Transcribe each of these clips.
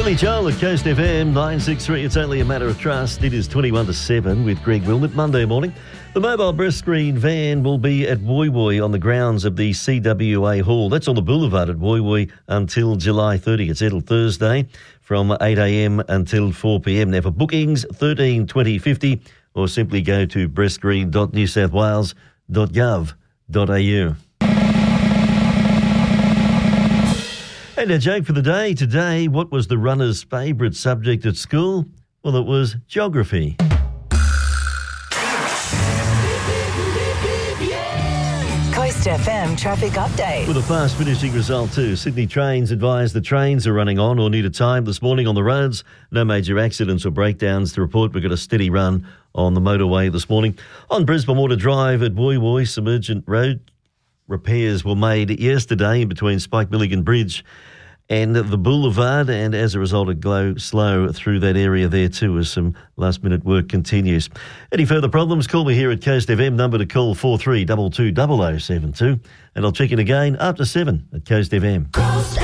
Billy Joel at Coast FM 963. It's only a matter of trust. It is 21 to 7 with Greg Wilmot. Monday morning, the mobile breast screen van will be at Woy Woy on the grounds of the CWA Hall. That's on the boulevard at Woy Woy until July 30. It's settled Thursday from 8 a.m. until 4 p.m. Now for bookings, 13 20 50, or simply go to breastscreen.newsouthwales.gov.au. And our joke for the day today, what was the runner's favourite subject at school? Well, it was geography. Coast FM traffic update. With a fast finishing result too. Sydney Trains advise the trains are running on or near to time this morning on the roads. No major accidents or breakdowns to report. We've got a steady run on the motorway this morning. On Brisbane Water Drive at Woy Woy, some urgent road repairs were made yesterday in between Spike Milligan Bridge and the boulevard, and as a result it go slow through that area there too as some last minute work continues. Any further problems, call me here at Coast FM, number to call 4322 0072, and I'll check in again after 7 at Coast FM. Coast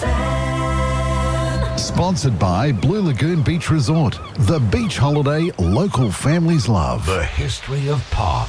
FM. Sponsored by Blue Lagoon Beach Resort, the beach holiday local families love. The history of pop.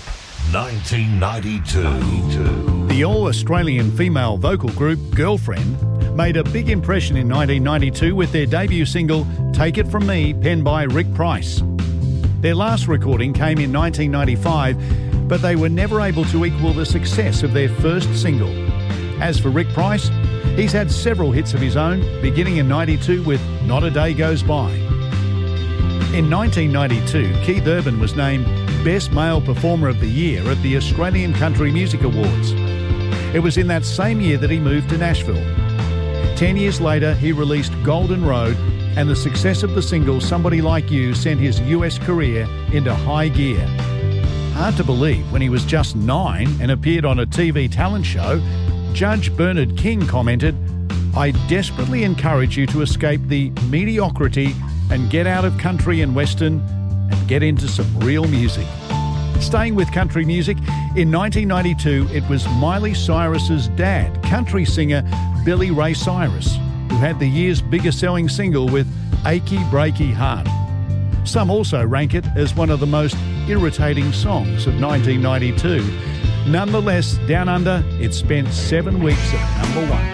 1992. The all-Australian female vocal group Girlfriend made a big impression in 1992 with their debut single Take It From Me, penned by Rick Price. Their last recording came in 1995, but they were never able to equal the success of their first single. As for Rick Price, he's had several hits of his own, beginning in 92 with Not a Day Goes By. In 1992, Keith Urban was named Best Male Performer of the Year at the Australian Country Music Awards. It was in that same year that he moved to Nashville. 10 years later, he released Golden Road, and the success of the single Somebody Like You sent his US career into high gear. Hard to believe, when he was just 9 and appeared on a TV talent show, Judge Bernard King commented, "I desperately encourage you to escape the mediocrity and get out of country and western and get into some real music." Staying with country music, in 1992 it was Miley Cyrus's dad, country singer Billy Ray Cyrus, who had the year's biggest selling single with Achy Breaky Heart. Some also rank it as one of the most irritating songs of 1992. Nonetheless, Down Under, it spent 7 weeks at number 1.